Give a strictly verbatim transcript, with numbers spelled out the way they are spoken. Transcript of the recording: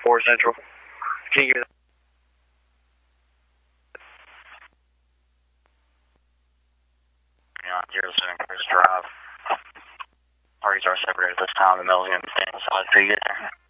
four Central. Can you give Yeah, zero seven Chris Drive. Parties are separated at this time. The Milligan standing side. So you get there.